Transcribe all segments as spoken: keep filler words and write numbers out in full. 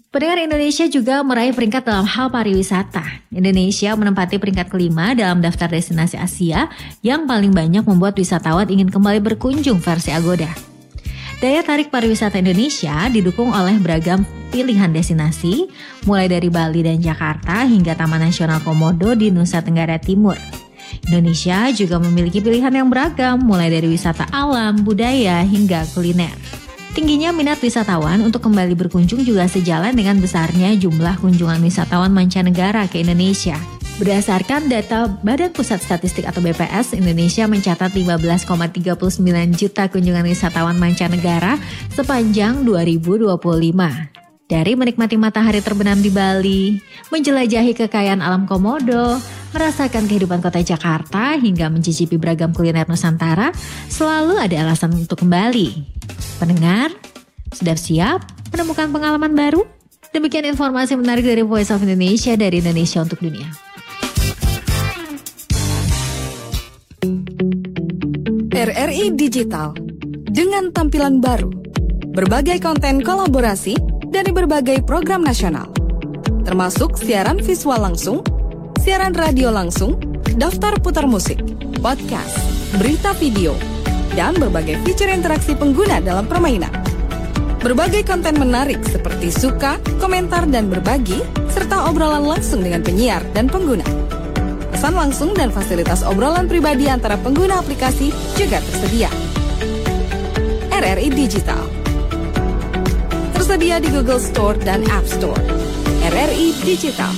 Pendengar, Indonesia juga meraih peringkat dalam hal pariwisata. Indonesia menempati peringkat kelima dalam daftar destinasi Asia yang paling banyak membuat wisatawan ingin kembali berkunjung versi Agoda. Daya tarik pariwisata Indonesia didukung oleh beragam pilihan destinasi, mulai dari Bali dan Jakarta hingga Taman Nasional Komodo di Nusa Tenggara Timur. Indonesia juga memiliki pilihan yang beragam, mulai dari wisata alam, budaya, hingga kuliner. Tingginya minat wisatawan untuk kembali berkunjung juga sejalan dengan besarnya jumlah kunjungan wisatawan mancanegara ke Indonesia. Berdasarkan data Badan Pusat Statistik atau B P S, Indonesia mencatat lima belas koma tiga sembilan juta kunjungan wisatawan mancanegara sepanjang dua ribu dua puluh lima. Dari menikmati matahari terbenam di Bali, menjelajahi kekayaan alam Komodo, merasakan kehidupan kota Jakarta, hingga mencicipi beragam kuliner Nusantara, selalu ada alasan untuk kembali. Pendengar, sudah siap menemukan pengalaman baru? Demikian informasi menarik dari Voice of Indonesia, dari Indonesia untuk dunia. R R I Digital, dengan tampilan baru, berbagai konten kolaborasi dari berbagai program nasional, termasuk siaran visual langsung, siaran radio langsung, daftar putar musik, podcast, berita video, dan berbagai fitur interaksi pengguna dalam permainan. Berbagai konten menarik seperti suka, komentar, dan berbagi, serta obrolan langsung dengan penyiar dan pengguna. Pesan langsung dan fasilitas obrolan pribadi antara pengguna aplikasi juga tersedia. R R I Digital tersedia di Google Store dan App Store. R R I Digital.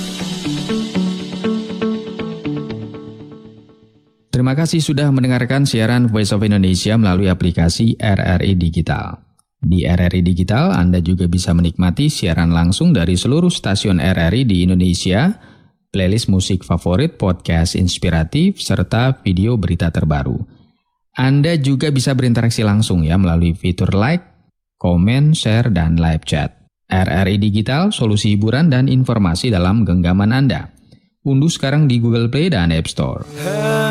Terima kasih sudah mendengarkan siaran Voice of Indonesia melalui aplikasi R R I Digital. Di R R I Digital, Anda juga bisa menikmati siaran langsung dari seluruh stasiun R R I di Indonesia, playlist musik favorit, podcast inspiratif, serta video berita terbaru. Anda juga bisa berinteraksi langsung ya melalui fitur like, komen, share, dan live chat. R R I Digital, solusi hiburan dan informasi dalam genggaman Anda. Unduh sekarang di Google Play dan App Store.